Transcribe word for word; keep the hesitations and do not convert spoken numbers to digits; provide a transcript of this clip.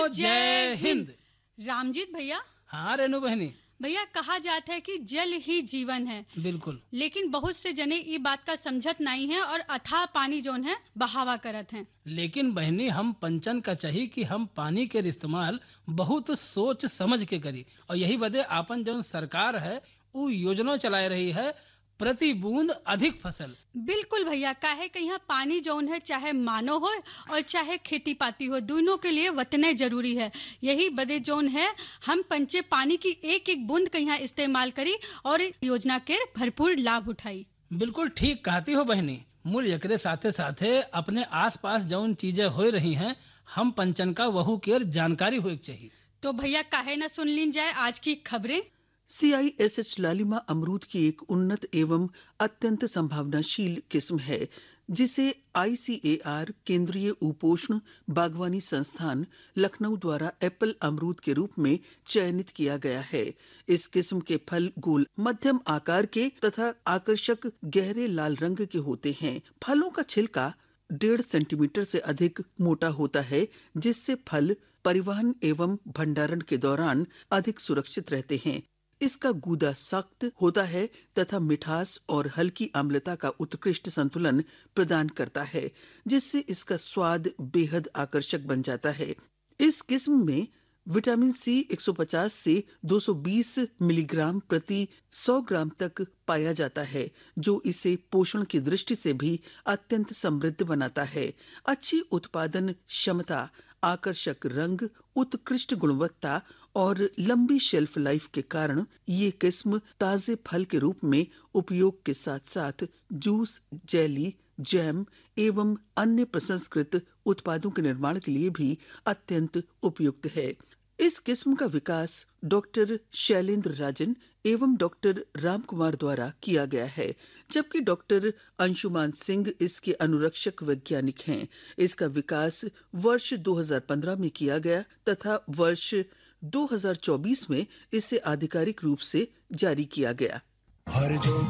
जय हिंद। रामजीत भैया। हाँ रेनू बहनी। भैया कहा जाता है कि जल ही जीवन है। बिल्कुल। लेकिन बहुत से जने ये बात का समझत नहीं है और अथाह पानी जोन है बहावा करत हैं। लेकिन बहनी हम पंचन का चाहिए कि हम पानी के इस्तेमाल बहुत सोच समझ के करी और यही बदे आपन जो सरकार है वो योजना चला रही है प्रति बूंद अधिक फसल। बिल्कुल भैया, काहे कि यहाँ पानी जोन है चाहे मानव हो और चाहे खेती पाती हो, दोनों के लिए वतने जरूरी है। यही बदे जोन है हम पंचे पानी की एक एक बूंद के यहाँ इस्तेमाल करी और योजना के भरपूर लाभ उठाई। बिल्कुल ठीक कहती हो बहनी। मूल एकरे साथे साथे अपने आसपास जौन चीजें हो रही हैं हम पंचन का वहू के जानकारी होए चाहिए। तो भैया काहे न सुन लीन जाए आज की खबरें। सी आई एस एच लालिमा अमरूद की एक उन्नत एवं अत्यंत संभावनाशील किस्म है जिसे आई सी ए आर केंद्रीय उपोष्ण बागवानी संस्थान लखनऊ द्वारा एप्पल अमरूद के रूप में चयनित किया गया है। इस किस्म के फल गोल मध्यम आकार के तथा आकर्षक गहरे लाल रंग के होते हैं। फलों का छिलका डेढ़ सेंटीमीटर से अधिक मोटा होता है जिससे फल परिवहन एवं भंडारण के दौरान अधिक सुरक्षित रहते हैं। इसका गूदा सख्त होता है तथा मिठास और हल्की अम्लता का उत्कृष्ट संतुलन प्रदान करता है जिससे इसका स्वाद बेहद आकर्षक बन जाता है। इस किस्म में विटामिन सी एक सौ पचास से दो सौ बीस मिलीग्राम प्रति सौ ग्राम तक पाया जाता है जो इसे पोषण की दृष्टि से भी अत्यंत समृद्ध बनाता है। अच्छी उत्पादन क्षमता, आकर्षक रंग, उत्कृष्ट गुणवत्ता और लंबी शेल्फ लाइफ के कारण ये किस्म ताजे फल के रूप में उपयोग के साथ साथ जूस, जेली, जैम एवं अन्य प्रसंस्कृत उत्पादों के निर्माण के लिए भी अत्यंत उपयुक्त है। इस किस्म का विकास डॉक्टर शैलेंद्र राजन एवं डॉक्टर राम कुमार द्वारा किया गया है जबकि डॉक्टर अंशुमान सिंह इसके अनुरक्षक वैज्ञानिक हैं। इसका विकास वर्ष दो हज़ार पंद्रह में किया गया तथा वर्ष दो हज़ार चौबीस में इसे आधिकारिक रूप से जारी किया गया। हर जो